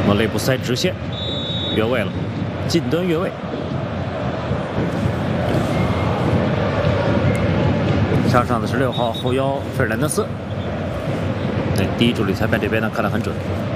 往内部塞直线，越位了，近端越位。场上的是6号后腰费尔南德斯。对，第一助理裁判这边呢看得很准。